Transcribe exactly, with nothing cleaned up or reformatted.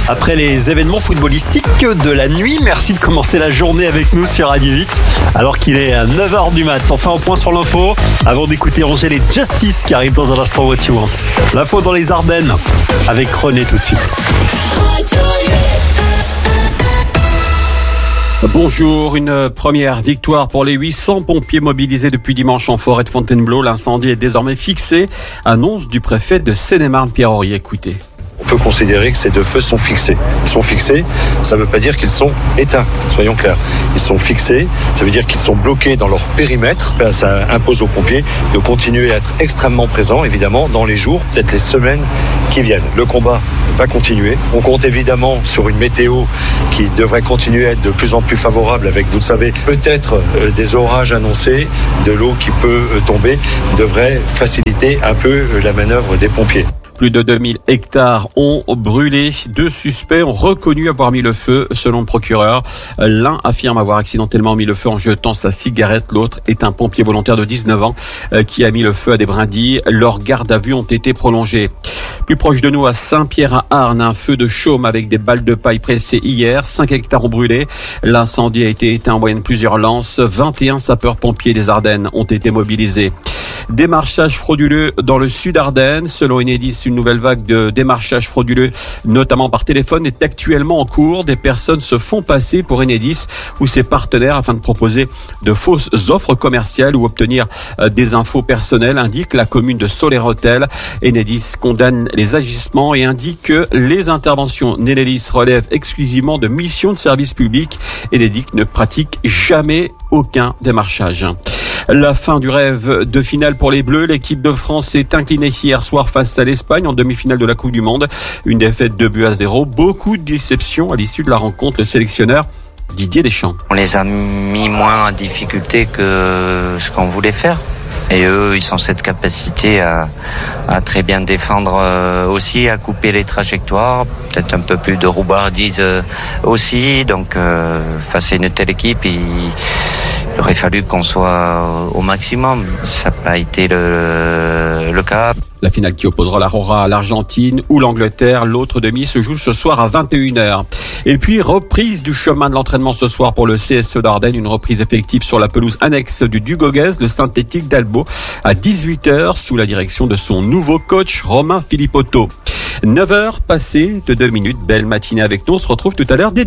Après les événements footballistiques de la nuit, merci de commencer la journée avec nous sur Radio huit, alors qu'il est à neuf heures du mat. Enfin, au point sur l'info, avant d'écouter Angèle et Justice qui arrive dans un instant What You Want. L'info dans les Ardennes, avec René tout de suite. Bonjour, une première victoire pour les huit cents pompiers mobilisés depuis dimanche en forêt de Fontainebleau. L'incendie est désormais fixé, annonce du préfet de Seine-et-Marne, Pierre Aurier. Écoutez. On peut considérer que ces deux feux sont fixés. Ils sont fixés, ça ne veut pas dire qu'ils sont éteints, soyons clairs. Ils sont fixés, ça veut dire qu'ils sont bloqués dans leur périmètre. Ça impose aux pompiers de continuer à être extrêmement présents, évidemment, dans les jours, peut-être les semaines qui viennent. Le combat va continuer. On compte évidemment sur une météo qui devrait continuer à être de plus en plus favorable avec, vous le savez, peut-être euh, des orages annoncés, de l'eau qui peut euh, tomber, devrait faciliter un peu euh, la manœuvre des pompiers. Plus de deux mille hectares ont brûlé. Deux suspects ont reconnu avoir mis le feu, selon le procureur. L'un affirme avoir accidentellement mis le feu en jetant sa cigarette. L'autre est un pompier volontaire de dix-neuf ans qui a mis le feu à des brindilles. Leurs gardes à vue ont été prolongés. Plus proche de nous, à Saint-Pierre-à-Arne, un feu de chaume avec des balles de paille pressées hier. cinq hectares ont brûlé. L'incendie a été éteint en moyenne plusieurs lances. vingt et un sapeurs-pompiers des Ardennes ont été mobilisés. Démarchage frauduleux dans le sud Ardennes. Selon Enedis, une nouvelle vague de démarchage frauduleux, notamment par téléphone, est actuellement en cours. Des personnes se font passer pour Enedis ou ses partenaires afin de proposer de fausses offres commerciales ou obtenir des infos personnelles, indique la commune de Soler-Hôtel. Enedis condamne les agissements et indique que les interventions d'Enedis relèvent exclusivement de missions de service public. Enedis ne pratique jamais aucun démarchage. La fin du rêve de finale pour les Bleus. L'équipe de France s'est inclinée hier soir face à l'Espagne en demi-finale de la Coupe du Monde. Une défaite de buts à zéro. Beaucoup de déceptions à l'issue de la rencontre. Le sélectionneur Didier Deschamps. On les a mis moins en difficulté que ce qu'on voulait faire. Et eux, ils ont cette capacité à, à très bien défendre euh, aussi, à couper les trajectoires, peut-être un peu plus de roubardise euh, aussi. Donc, euh, face à une telle équipe, il, il aurait fallu qu'on soit au maximum. Ça n'a pas été le, le cas. La finale qui opposera l'Aurora à l'Argentine ou l'Angleterre. L'autre demi se joue ce soir à vingt et une heures. Et puis, reprise du chemin de l'entraînement ce soir pour le C S E d'Ardennes. Une reprise effective sur la pelouse annexe du Dugoguez, le synthétique d'Albo, à dix-huit heures, sous la direction de son nouveau coach, Romain Philippotto. neuf heures passées de deux minutes. Belle matinée avec nous. On se retrouve tout à l'heure dès